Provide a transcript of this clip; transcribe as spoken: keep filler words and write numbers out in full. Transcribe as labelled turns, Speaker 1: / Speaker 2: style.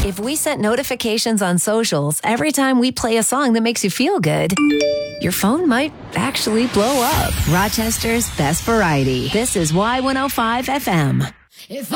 Speaker 1: If we sent notifications on socials every time we play a song that makes you feel good, your phone might actually blow up. Rochester's best variety. This is Y one oh five F M. If